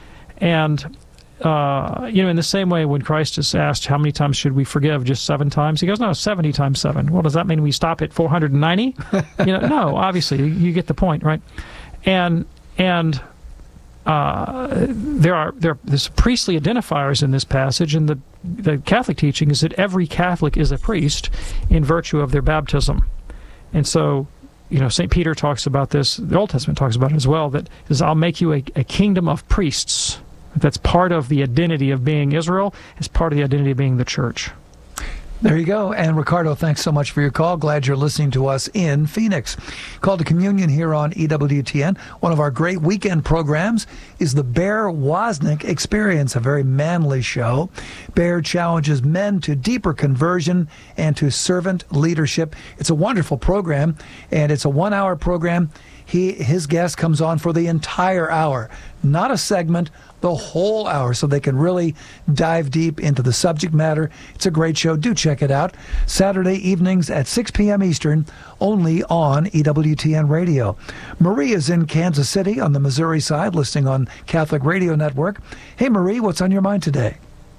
[SPEAKER 2] And, uh, you know, in the same way when Christ is asked how many times should we forgive, just seven times? He goes, no, seventy times seven. Well, does that mean we stop at four hundred ninety? you know, no, obviously, you, you get the point, right? And and uh, there are there there's priestly identifiers in this passage, and the, the Catholic teaching is that every Catholic is a priest in virtue of their baptism. And so, you know, Saint Peter talks about this, the Old Testament talks about it as well, that says, I'll make you a, a kingdom of priests. That's part of the identity of being Israel. It's part of the identity of being the church.
[SPEAKER 1] There you go. And Ricardo, thanks so much for your call. Glad you're listening to us in Phoenix. Call to Communion here on E W T N. One of our great weekend programs is the Bear Wozniak Experience, a very manly show. Bear challenges men to deeper conversion and to servant leadership. It's a wonderful program, and it's a one-hour program. He, his guest comes on for the entire hour, not a segment, the whole hour, so they can really dive deep into the subject matter. It's a great show. Do check it out. Saturday evenings at six p.m. Eastern, only on E W T N Radio. Marie is in Kansas City on the Missouri side, listening on Catholic Radio Network. Hey, Marie, what's on your mind today?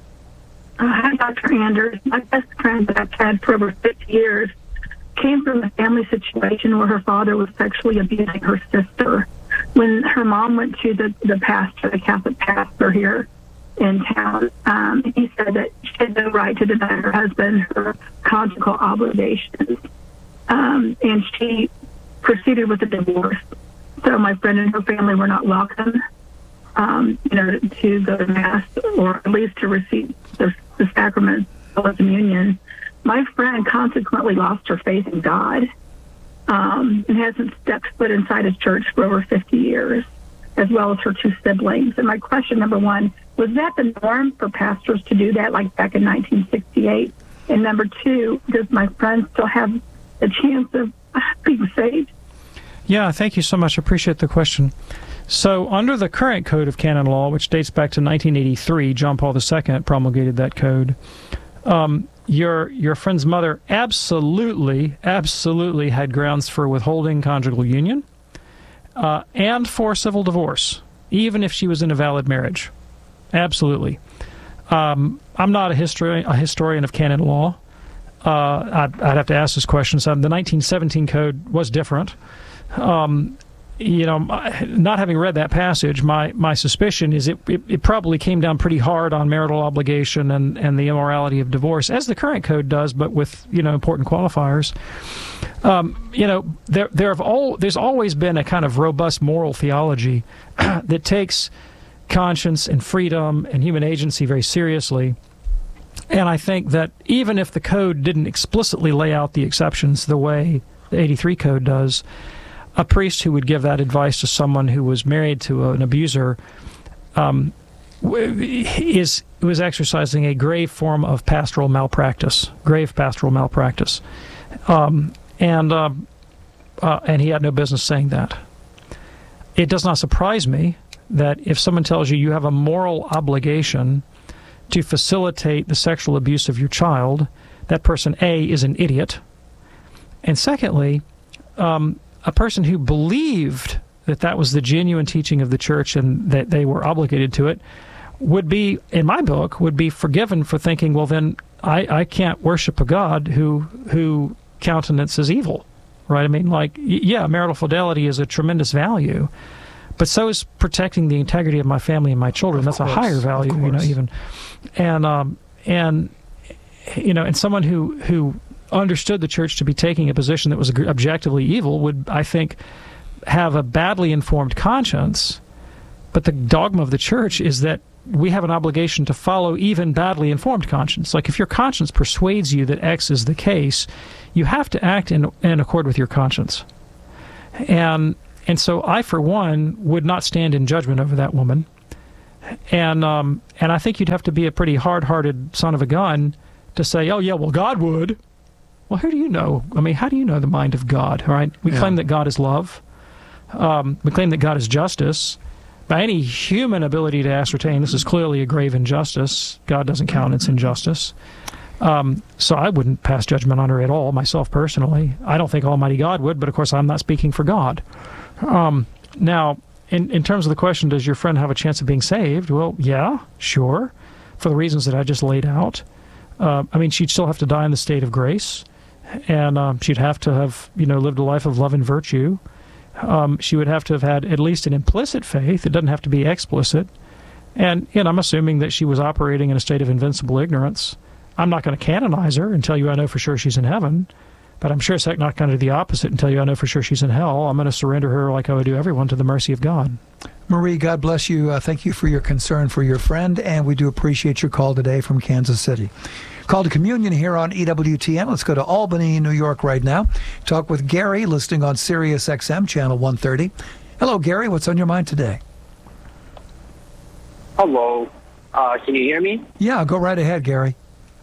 [SPEAKER 12] Uh, hi, Doctor Anders. My best friend that I've had for over fifty years came from a family situation where her father was sexually abusing her sister. When her mom went to the, the pastor, the Catholic pastor here in town, um, he said that she had no right to deny her husband her conjugal obligations. Um, and she proceeded with a divorce. So my friend and her family were not welcome, um, you know, to go to Mass or at least to receive the, the sacrament of communion. My friend consequently lost her faith in God. Um, and hasn't stepped foot inside his church for over fifty years, as well as her two siblings. And my question, number one, was that the norm for pastors to do that, like back in nineteen sixty-eight? And number two, does my friend still have a chance of being saved?
[SPEAKER 2] Yeah, thank you so much. I appreciate the question. So under the current code of canon law, which dates back to nineteen eighty-three, John Paul the Second promulgated that code, um, Your your friend's mother absolutely, absolutely had grounds for withholding conjugal union uh, and for civil divorce, even if she was in a valid marriage. Absolutely. Um, I'm not a, histori- a historian of canon law. Uh, I'd, I'd have to ask this question. So the nineteen seventeen code was different. Um, you know, not having read that passage, my, my suspicion is it, it, it probably came down pretty hard on marital obligation and, and the immorality of divorce, as the current code does, but with, you know, important qualifiers. Um, you know, there there have all there's always been a kind of robust moral theology that takes conscience and freedom and human agency very seriously. And I think that even if the code didn't explicitly lay out the exceptions the way the eighty-three code does, a priest who would give that advice to someone who was married to an abuser um, is was exercising a grave form of pastoral malpractice, grave pastoral malpractice, um, and uh, uh, and he had no business saying that. It does not surprise me that if someone tells you you have a moral obligation to facilitate the sexual abuse of your child, that person A is an idiot, and secondly, um, a person who believed that that was the genuine teaching of the church and that they were obligated to it would be, in my book, would be forgiven for thinking, well, then I, I can't worship a God who who countenances evil, right? I mean, like, yeah, marital fidelity is a tremendous value, but so is protecting the integrity of my family and my children. Of That's course, a higher value, you know, even. And, um, and you know, and someone who, who understood the church to be taking a position that was objectively evil would, I think, have a badly informed conscience. But the dogma of the church is that we have an obligation to follow even badly informed conscience. Like if your conscience persuades you that X is the case, you have to act in, in accord with your conscience. And and so I, for one, would not stand in judgment over that woman. And um, and I think you'd have to be a pretty hard-hearted son of a gun to say, oh, yeah, well, God would. Well, who do you know? I mean, how do you know the mind of God, all right? We yeah. claim that God is love. Um, we claim that God is justice. By any human ability to ascertain, this is clearly a grave injustice. God doesn't countenance injustice. Um, so I wouldn't pass judgment on her at all, myself personally. I don't think Almighty God would, but of course I'm not speaking for God. Um, now, in, in terms of the question, does your friend have a chance of being saved? Well, yeah, sure, for the reasons that I just laid out. Uh, I mean, she'd still have to die in the state of grace, and um, she'd have to have, you know, lived a life of love and virtue. Um, she would have to have had at least an implicit faith. It doesn't have to be explicit. And, and I'm assuming that she was operating in a state of invincible ignorance. I'm not going to canonize her and tell you I know for sure she's in heaven, but I'm sure it's not going to do the opposite and tell you I know for sure she's in hell. I'm going to surrender her like I would do everyone to the mercy of God.
[SPEAKER 1] Marie, God bless you. Uh, thank you for your concern for your friend, and we do appreciate your call today from Kansas City. Call to communion here on E W T N. Let's go to Albany, New York right now. Talk with Gary, listening on Sirius X M, channel one thirty. Hello, Gary. What's on your mind today?
[SPEAKER 13] Hello. Uh, can you hear me?
[SPEAKER 1] Yeah, go right ahead, Gary.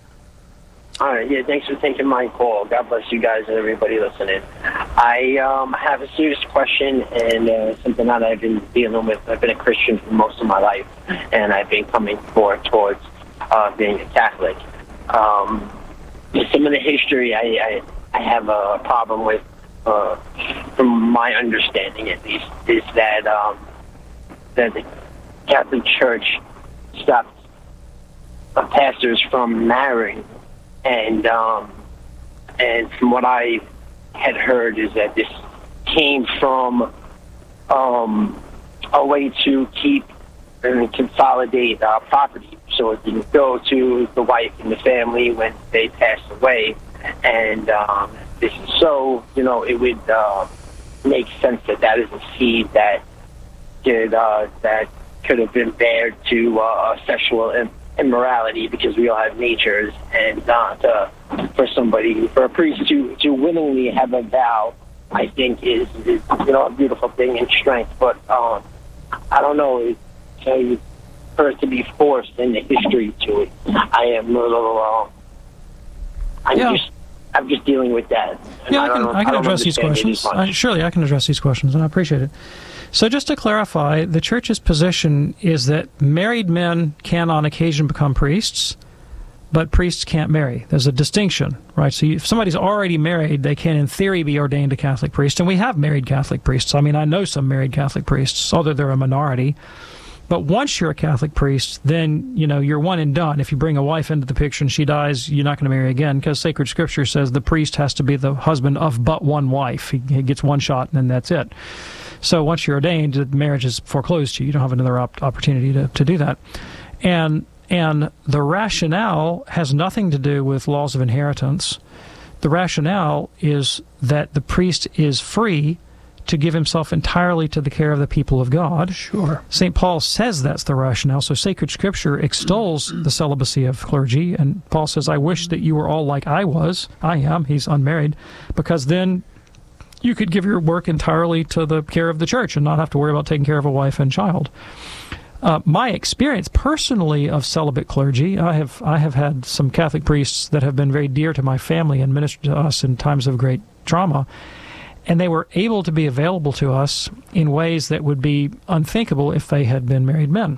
[SPEAKER 13] All right. Yeah, thanks for taking my call. God bless you guys and everybody listening. I um, have a serious question and uh, something that I've been dealing with. I've been a Christian for most of my life, and I've been coming forward towards uh, being a Catholic. Um, some of the history I, I, I have a problem with, uh, from my understanding at least, is that um, that the Catholic Church stopped uh, pastors from marrying, and um, and from what I had heard is that this came from um, a way to keep and consolidate uh, property. So it didn't go to the wife and the family when they passed away. And um, this is so, you know, it would uh, make sense that that is a seed that could, uh, that could have been bared to uh, sexual im- immorality, because we all have natures. And uh, to, for somebody, for a priest to, to willingly have a vow, I think is, is, you know, a beautiful thing in strength. But um, I don't know, it, so for it to be forced in the history to it, I am a little. Um, I'm
[SPEAKER 2] yeah.
[SPEAKER 13] just, I'm just dealing with that.
[SPEAKER 2] Yeah, I, I can, I can I address these questions. I, surely, I can address these questions, and I appreciate it. So, just to clarify, the Church's position is that married men can, on occasion, become priests, but priests can't marry. There's a distinction, right? So, you, if somebody's already married, they can, in theory, be ordained a Catholic priest, and we have married Catholic priests. I mean, I know some married Catholic priests, although they're a minority. But once you're a Catholic priest, then, you know, you're one and done. If you bring a wife into the picture and she dies, you're not going to marry again, because sacred scripture says the priest has to be the husband of but one wife. He, he gets one shot, and then that's it. So once you're ordained, the marriage is foreclosed to you. You don't have another op- opportunity to, to do that. And and the rationale has nothing to do with laws of inheritance. The rationale is that the priest is free to give himself entirely to the care of the people of God.
[SPEAKER 1] Sure.
[SPEAKER 2] Saint Paul says that's the rationale. So sacred scripture extols the celibacy of clergy, and Paul says, I wish that you were all like I was. I am. He's unmarried. Because then you could give your work entirely to the care of the church and not have to worry about taking care of a wife and child. Uh, my experience personally of celibate clergy, I have I have had some Catholic priests that have been very dear to my family and ministered to us in times of great trauma. And they were able to be available to us in ways that would be unthinkable if they had been married men.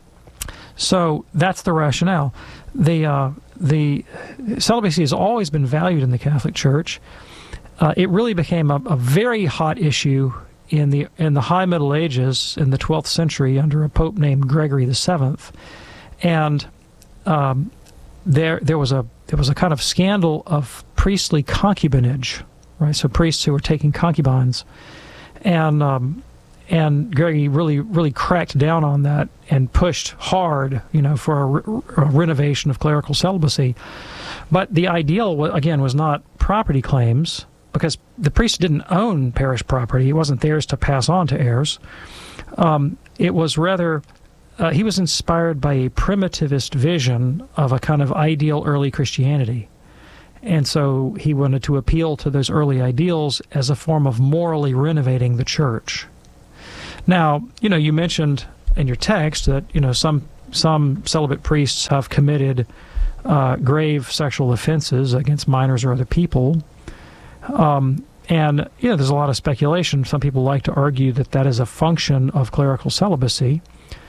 [SPEAKER 2] So that's the rationale. The uh, the celibacy has always been valued in the Catholic Church. Uh, it really became a, a very hot issue in the in the High Middle Ages in the twelfth century under a pope named Gregory the Seventh, and um, there there was a there was a kind of scandal of priestly concubinage. Right, so priests who were taking concubines, and um, and Gregory really really cracked down on that and pushed hard, you know, for a, re- a renovation of clerical celibacy. But the ideal, again, was not property claims, because the priests didn't own parish property; it wasn't theirs to pass on to heirs. Um, it was rather uh, he was inspired by a primitivist vision of a kind of ideal early Christianity. And so he wanted to appeal to those early ideals as a form of morally renovating the church. Now, you know, you mentioned in your text that, you know, some some celibate priests have committed uh, grave sexual offenses against minors or other people. Um, and, you know, there's a lot of speculation. Some people like to argue that that is a function of clerical celibacy.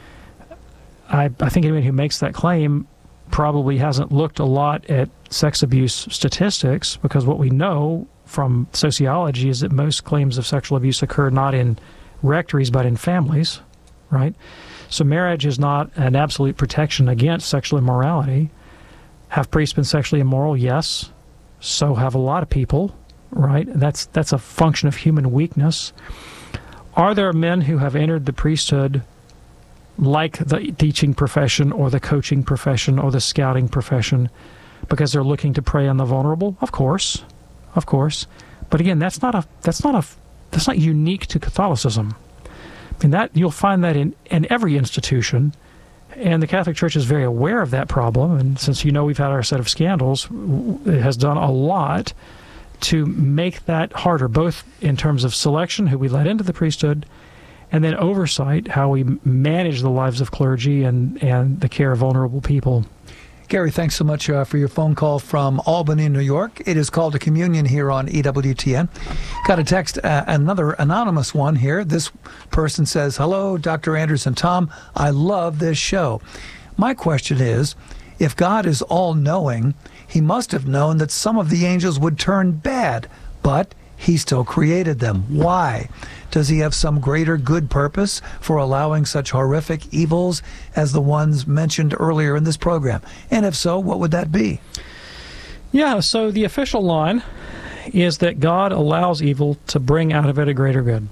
[SPEAKER 2] I, I think anyone who makes that claim probably hasn't looked a lot at sex abuse statistics, because what we know from sociology is that most claims of sexual abuse occur not in rectories but in families, right? So marriage is not an absolute protection against sexual immorality. Have priests been sexually immoral? Yes. So have a lot of people, right? That's that's a function of human weakness. Are there men who have entered the priesthood like the teaching profession or the coaching profession or the scouting profession because they're looking to prey on the vulnerable? Of course, of course. But again, that's not a that's not a that's not unique to Catholicism. I mean, that you'll find that in, in every institution, and the Catholic Church is very aware of that problem. And since you know we've had our set of scandals, it has done a lot to make that harder, both in terms of selection, who we let into the priesthood, and then oversight, how we manage the lives of clergy and, and the care of vulnerable people.
[SPEAKER 1] Gary, thanks so much uh, for your phone call from Albany, New York. It is called a communion here on E W T N. Got a text, uh, another anonymous one here. This person says, "Hello, Doctor Anders and Tom. I love this show. My question is, if God is all-knowing, he must have known that some of the angels would turn bad, but he still created them. Why? Does he have some greater good purpose for allowing such horrific evils as the ones mentioned earlier in this program? And if so, what would that be?"
[SPEAKER 2] Yeah, so the official line is that God allows evil to bring out of it a greater good.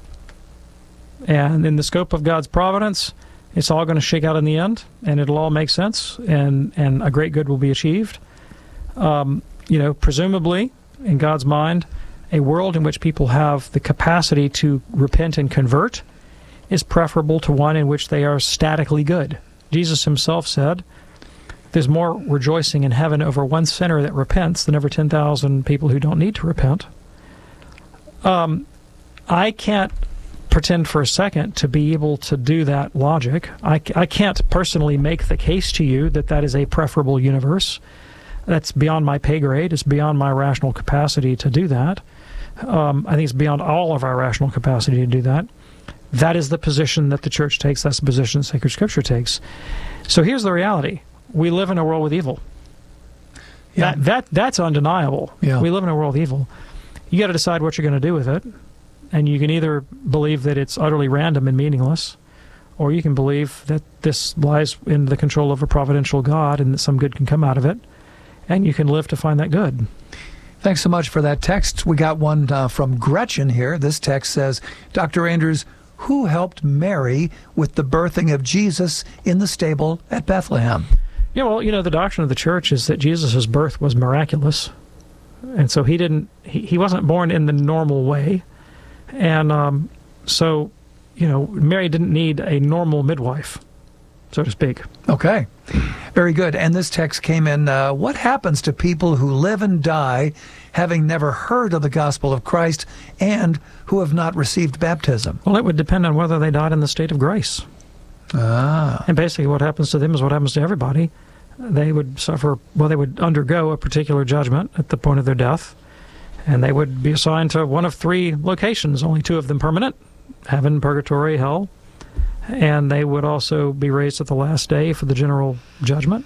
[SPEAKER 2] And in the scope of God's providence, it's all going to shake out in the end, and it'll all make sense, and, and a great good will be achieved. Um, you know, presumably, in God's mind, a world in which people have the capacity to repent and convert is preferable to one in which they are statically good. Jesus himself said, there's more rejoicing in heaven over one sinner that repents than over ten thousand people who don't need to repent. Um, I can't pretend for a second to be able to do that logic. I, I can't personally make the case to you that that is a preferable universe. That's beyond my pay grade. It's beyond my rational capacity to do that. Um, I think it's beyond all of our rational capacity to do that. That is the position that the Church takes. That's the position Sacred Scripture takes. So here's the reality. We live in a world with evil. Yeah. That, that That's undeniable. Yeah. We live in a world with evil. You got to decide what you're going to do with it. And you can either believe that it's utterly random and meaningless, or you can believe that this lies in the control of a providential God and that some good can come out of it. And you can live to find that good.
[SPEAKER 1] Thanks so much for that text. We got one uh, from Gretchen here. This text says, Doctor Anders, who helped Mary with the birthing of Jesus in the stable at Bethlehem?
[SPEAKER 2] Yeah, well, you know, the doctrine of the Church is that Jesus' birth was miraculous. And so he didn't, he, he wasn't born in the normal way. And um, so, you know, Mary didn't need a normal midwife, so to speak.
[SPEAKER 1] Okay. Very good. And this text came in, uh, what happens to people who live and die having never heard of the gospel of Christ and who have not received baptism?
[SPEAKER 2] Well, it would depend on whether they died in the state of grace.
[SPEAKER 1] Ah.
[SPEAKER 2] And basically what happens to them is what happens to everybody. They would suffer, well, they would undergo a particular judgment at the point of their death, and they would be assigned to one of three locations, only two of them permanent, heaven, purgatory, hell. And they would also be raised at the last day for the general judgment.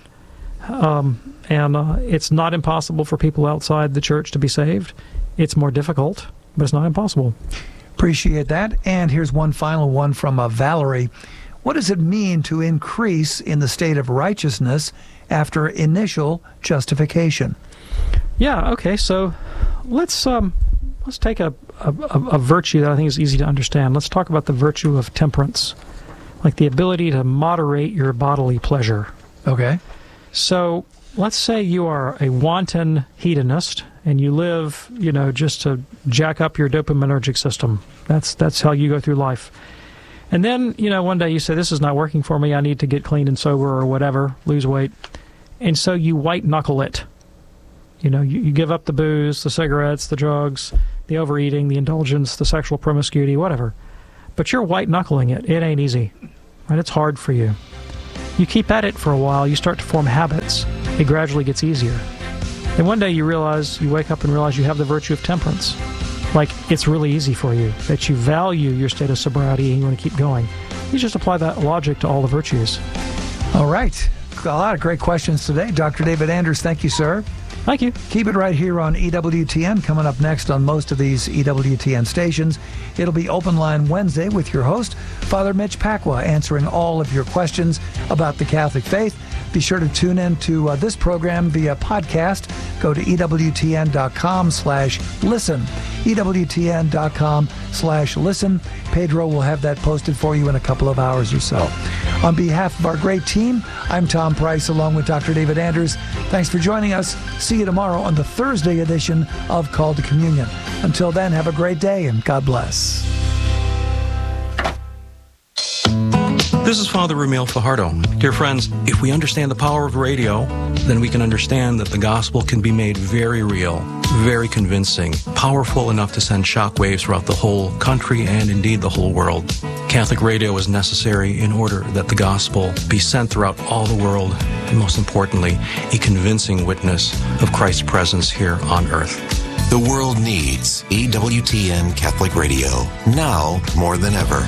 [SPEAKER 2] Um, and uh, it's not impossible for people outside the church to be saved. It's more difficult, but it's not impossible.
[SPEAKER 1] Appreciate that. And here's one final one from uh, Valerie. What does it mean to increase in the state of righteousness after initial justification?
[SPEAKER 2] Yeah, okay, so let's um, let's take a, a, a virtue that I think is easy to understand. Let's talk about the virtue of temperance, like the ability to moderate your bodily pleasure.
[SPEAKER 1] Okay.
[SPEAKER 2] So let's say you are a wanton hedonist and you live, you know, just to jack up your dopaminergic system. That's that's how you go through life. And then, you know, one day you say, this is not working for me. I need to get clean and sober or whatever, lose weight. And so you white-knuckle it. You know, you, you give up the booze, the cigarettes, the drugs, the overeating, the indulgence, the sexual promiscuity, whatever. But you're white-knuckling it. It ain't easy. Right? It's hard for you. You keep at it for a while. You start to form habits. It gradually gets easier. And one day you realize, you wake up and realize you have the virtue of temperance. Like, it's really easy for you, that you value your state of sobriety and you want to keep going. You just apply that logic to all the virtues.
[SPEAKER 1] All right. A lot of great questions today. Doctor David Anders, thank you, sir.
[SPEAKER 2] Thank you.
[SPEAKER 1] Keep it right here on E W T N. Coming up next on most of these E W T N stations, it'll be Open Line Wednesday with your host, Father Mitch Pacwa, answering all of your questions about the Catholic faith. Be sure to tune in to uh, this program via podcast. Go to EWTN.com slash listen. EWTN.com slash listen. Pedro will have that posted for you in a couple of hours or so. On behalf of our great team, I'm Tom Price along with Doctor David Anders. Thanks for joining us. See you tomorrow on the Thursday edition of Call to Communion. Until then, have a great day and God bless.
[SPEAKER 14] This is Father Ramil Fajardo. Dear friends, if we understand the power of radio, then we can understand that the gospel can be made very real, very convincing, powerful enough to send shockwaves throughout the whole country and indeed the whole world. Catholic radio is necessary in order that the gospel be sent throughout all the world, and most importantly, a convincing witness of Christ's presence here on earth.
[SPEAKER 15] The world needs E W T N Catholic Radio, now more than ever.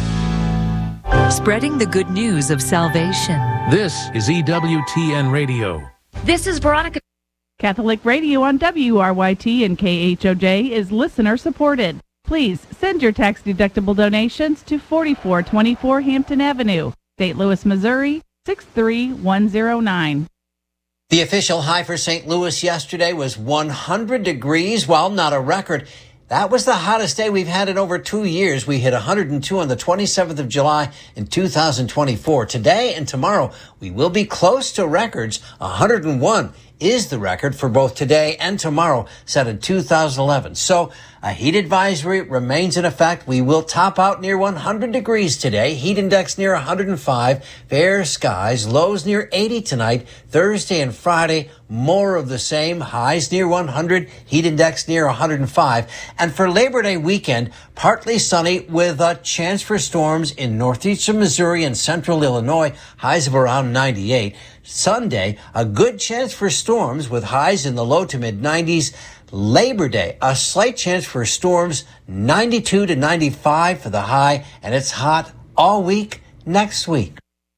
[SPEAKER 16] Spreading the good news of salvation.
[SPEAKER 17] This is E W T N Radio.
[SPEAKER 16] This is Veronica.
[SPEAKER 9] Catholic Radio on W R Y T and K H O J is listener supported. Please send your tax-deductible donations to forty-four twenty-four Hampton Avenue, Saint Louis, Missouri, six three one zero nine.
[SPEAKER 18] The official high for Saint Louis yesterday was one hundred degrees, while not a record. That was the hottest day we've had in over two years. We hit one hundred two on the twenty-seventh of July in two thousand twenty-four. Today and tomorrow, we will be close to records. one hundred one is the record for both today and tomorrow, set in two thousand eleven. So a heat advisory remains in effect. We will top out near one hundred degrees today. Heat index near one hundred five. Fair skies. Lows near eighty tonight. Thursday and Friday, more of the same. Highs near one hundred. Heat index near one hundred five. And for Labor Day weekend, partly sunny with a chance for storms in northeastern Missouri and central Illinois. Highs of around ninety-eight. Sunday, a good chance for storms with highs in the low to mid nineties. Labor Day, a slight chance for storms, ninety-two to ninety-five for the high, and it's hot all week next week.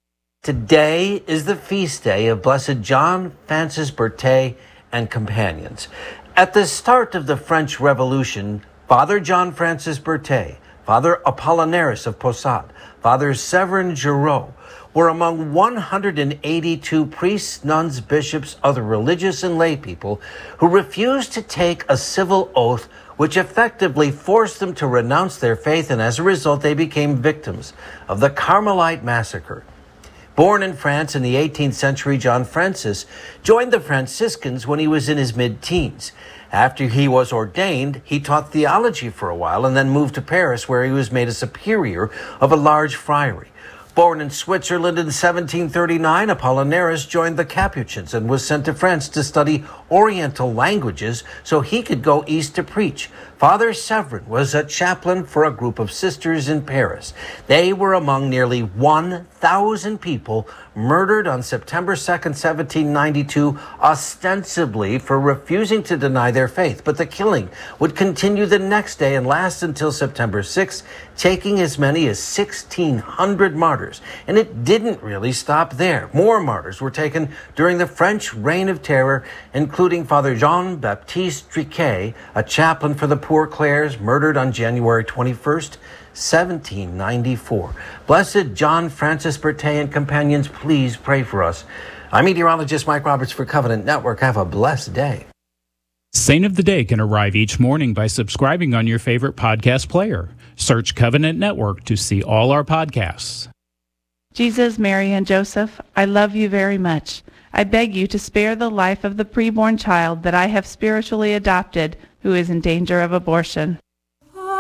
[SPEAKER 18] Today is the feast day of Blessed John Francis Berthet and companions. At the start of the French Revolution, Father John Francis Berthet, Father Apollinaris of Posade, Father Severin Giraud, were among one hundred eighty-two priests, nuns, bishops, other religious and lay people who refused to take a civil oath which effectively forced them to renounce their faith, and as a result they became victims of the Carmelite massacre. Born in France in the eighteenth century, John Francis joined the Franciscans when he was in his mid-teens. After he was ordained, he taught theology for a while and then moved to Paris, where he was made a superior of a large friary. Born in Switzerland in seventeen thirty-nine, Apollinaris joined the Capuchins and was sent to France to study Oriental languages so he could go east to preach. Father Severin was a chaplain for a group of sisters in Paris. They were among nearly one thousand people murdered on September second, seventeen ninety-two, ostensibly for refusing to deny their faith. But the killing would continue the next day and last until September sixth, taking as many as sixteen hundred martyrs. And it didn't really stop there. More martyrs were taken during the French Reign of Terror, including Father Jean-Baptiste Triquet, a chaplain for the Poor Clares, murdered on January twenty-first, seventeen ninety-four. Blessed John Francis Berthet and companions, please pray for us. I'm meteorologist Mike Roberts for Covenant Network. Have a blessed day.
[SPEAKER 19] Saint of the Day can arrive each morning by subscribing on your favorite podcast player. Search Covenant Network to see all our podcasts.
[SPEAKER 9] Jesus, Mary, and Joseph, I love you very much. I beg you to spare the life of the preborn child that I have spiritually adopted who is in danger of abortion.